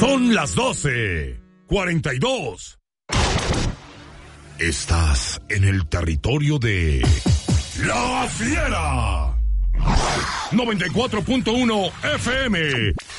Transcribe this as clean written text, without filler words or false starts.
Son las 12:42. Estás en el territorio de La Fiera. 94.1 FM.